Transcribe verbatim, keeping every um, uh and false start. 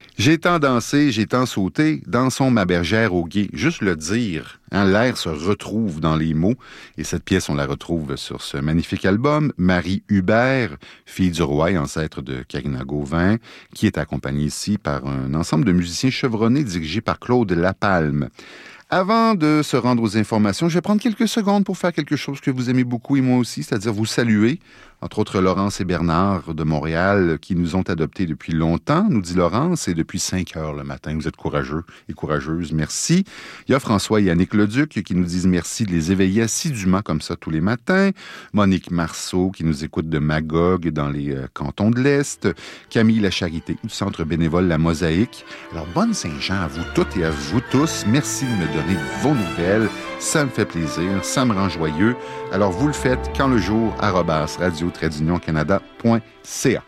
J'ai tant dansé, j'ai tant sauté, dansons ma bergère au gué. Juste le dire, hein, l'air se retrouve dans les mots. Et cette pièce, on la retrouve sur ce magnifique album. Marie Hubert, fille du roi et ancêtre de Karina Gauvin, qui est accompagnée ici par un ensemble de musiciens chevronnés dirigés par Claude Lapalme. Avant de se rendre aux informations, je vais prendre quelques secondes pour faire quelque chose que vous aimez beaucoup et moi aussi, c'est-à-dire vous saluer. Entre autres, Laurence et Bernard de Montréal qui nous ont adoptés depuis longtemps, nous dit Laurence, et depuis cinq heures le matin. Vous êtes courageux et courageuses, merci. Il y a François et Yannick Leduc qui nous disent merci de les éveiller assidûment comme ça tous les matins. Monique Marceau qui nous écoute de Magog dans les euh, cantons de l'Est. Camille La Charité du Centre bénévole La Mosaïque. Alors, bonne Saint-Jean à vous toutes et à vous tous. Merci de me donner vos nouvelles. Ça me fait plaisir, ça me rend joyeux. Alors, vous le faites quand le jour, arobase radio-canada point c a.